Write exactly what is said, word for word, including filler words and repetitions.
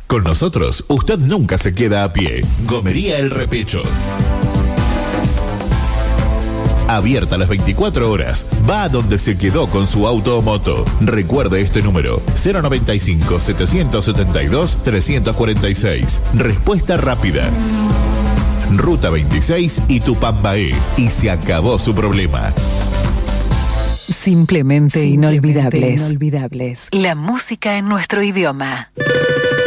Con nosotros, usted nunca se queda a pie. Gomería El Repecho. Abierta las veinticuatro horas. Va a donde se quedó con su auto o moto. Recuerde este número: cero noventa y cinco, setecientos setenta y dos, trescientos cuarenta y seis. Respuesta rápida. Ruta veintiséis y Tupambaé. Y se acabó su problema. Simplemente, Simplemente inolvidables. inolvidables. La música en nuestro idioma.